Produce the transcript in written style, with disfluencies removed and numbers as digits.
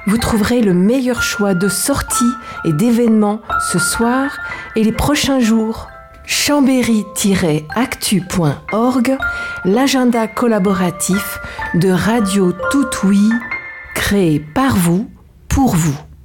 Vous trouverez le meilleur choix de sorties et d'événements ce soir et les prochains jours. Chambéry-actu.org, l'agenda collaboratif de Radio Tout Oui, créé par vous, pour vous.